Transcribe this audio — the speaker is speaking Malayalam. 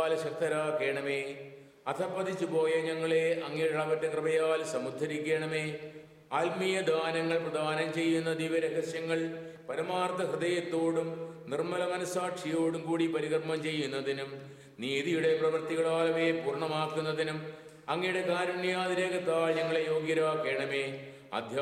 കൃപയാൽ ശക്തരാക്കണമേ. അധപ്പതിച്ചു പോയ ഞങ്ങളെ അങ്ങയുടെ അളവറ്റ കൃപയാൽ സമുദ്ധരിക്കണമേ. ആത്മീയ ദാനങ്ങൾ പ്രദാനം ചെയ്യുന്ന ദിവ്യരഹസ്യങ്ങൾ പരമാർത്ഥ ഹൃദയത്തോടും നിർമ്മല മനസാക്ഷിയോടും കൂടി പരികർമ്മം ചെയ്യുന്നതിനും നീതിയുടെ പ്രവൃത്തികളാൽ അവയെ പൂർണ്ണമാക്കുന്നതിനും അങ്ങയുടെ കാരുണ്യാതിരേകത്താൽ ഞങ്ങളെ യോഗ്യരാക്കണമേ.